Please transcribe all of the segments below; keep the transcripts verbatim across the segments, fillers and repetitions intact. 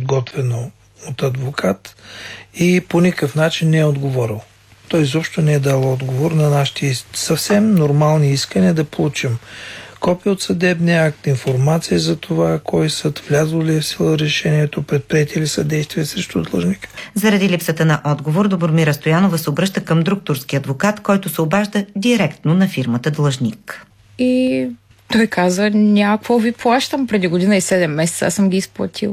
подготвено от адвокат и по никакъв начин не е отговорил. Той изобщо не е дал отговор на нашите съвсем нормални искания да получим копия от съдебния акт, информация за това кой съд, влязло ли е в сила решението, предприети ли са действия срещу длъжника. Заради липсата на отговор, Добромира Стоянова се обръща към друг турски адвокат, който се обажда директно на фирмата длъжник. И той каза, няма какво ви плащам, преди година и седем месеца аз съм ги изплатил.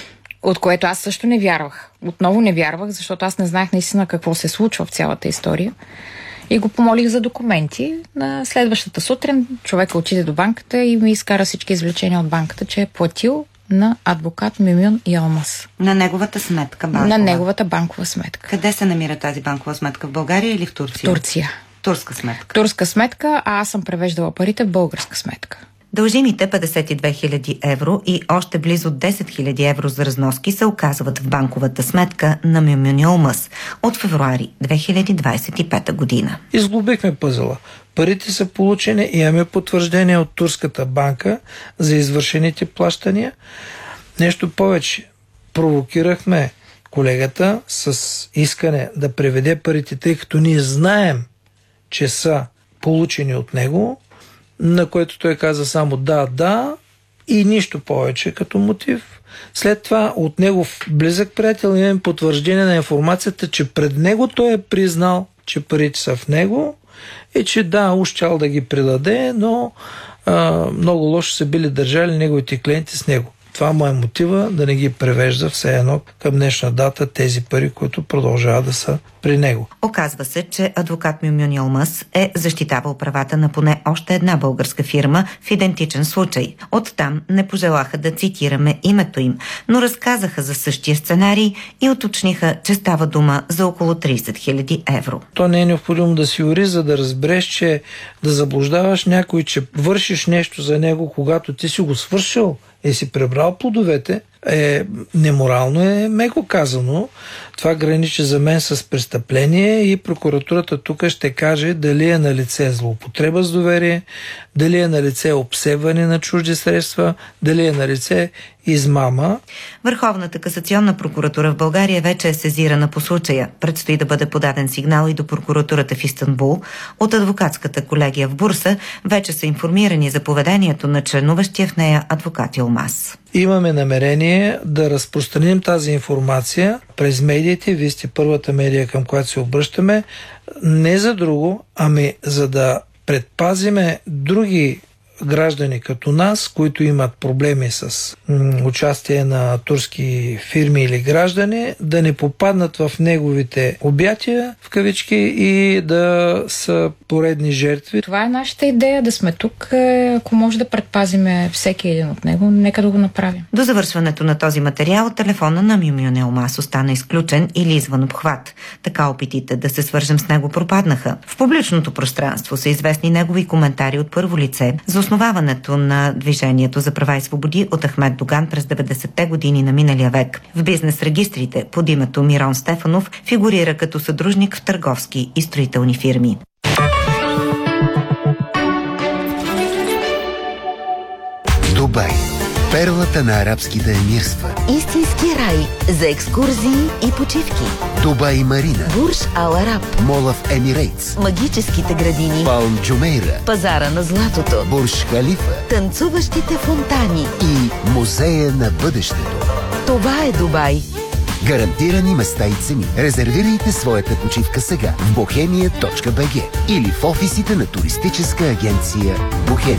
От което аз също не вярвах. Отново не вярвах, защото аз не знаех наистина какво се случва в цялата история. И го помолих за документи. На следващата сутрин човека отиде до банката и ми изкара всички извлечения от банката, че е платил на адвокат Мюмюн Йылмаз. На неговата сметка банкова? На неговата банкова сметка. Къде се намира тази банкова сметка? В България или в Турция? Турция. Турска сметка? Турска сметка, а аз съм превеждала парите в българска сметка. Дължимите петдесет и две хиляди евро и още близо десет хиляди евро за разноски се оказват в банковата сметка на Мюмюн Йылмаз от февруари две хиляди двадесет и пета година. Изглобихме пъзела. Парите са получени и имаме потвърждение от турската банка за извършените плащания. Нещо повече. Провокирахме колегата с искане да преведе парите, тъй като ние знаем, че са получени от него, на което той каза само да, да и нищо повече като мотив. След това от него близък приятел имаме потвърждение на информацията, че пред него той е признал, че парите са в него и че да, ущял да ги предаде, но а, много лошо са били държали неговите клиенти с него. Това му е мотива да не ги превежда все едно към днешна дата тези пари, които продължават да са при него. Оказва се, че адвокат Мюмюн Йылмаз е защитавал правата на поне още една българска фирма в идентичен случай. Оттам не пожелаха да цитираме името им, но разказаха за същия сценарий и уточниха, че става дума за около тридесет хиляди евро. То не е необходимо да си юрист, за да разбереш, че да заблуждаваш някой, че вършиш нещо за него, когато ти си го свършил и си пребрал плодовете, е неморално, е меко казано. Това граничи за мен с престъпление и прокуратурата тук ще каже дали е на лице злоупотреба с доверие, дали е на лице обсебване на чужди средства, дали е на лице измама. Върховната касационна прокуратура в България вече е сезирана по случая. Предстои да бъде подаден сигнал и до прокуратурата в Истанбул. От адвокатската колегия в Бурса вече са информирани за поведението на членуващия в нея адвокат Йылмаз. Имаме намерение да разпространим тази информация през медиите. Вие сте първата медия, към която се обръщаме. Не за друго, ами за да предпазиме други граждани като нас, които имат проблеми с м, участие на турски фирми или граждани, да не попаднат в неговите обятия, в кавички, и да са поредни жертви. Това е нашата идея, да сме тук. Ако може да предпазиме всеки един от него, нека да го направим. До завършването на този материал телефона на Мюмюн Йылмаз остана изключен или извън обхват. Така опитите да се свържем с него пропаднаха. В публичното пространство са известни негови коментари от първо лице за основаването на Движението за права и свободи от Ахмед Доган през деветдесетте години на миналия век. В бизнес регистрите под името Мирон Стефанов фигурира като съдружник в търговски и строителни фирми. Дубай. Перлата на арабските емирства. Истински рай за екскурзии и почивки. Дубай Марина. Бурж Ал Араб. Мола в Емирейтс. Магическите градини. Палм Джумейра. Пазара на златото. Бурж Халифа. Танцуващите фонтани. И Музея на бъдещето. Това е Дубай. Гарантирани места и цени. Резервирайте своята почивка сега в бохемия точка би джи или в офисите на туристическа агенция Бохемия.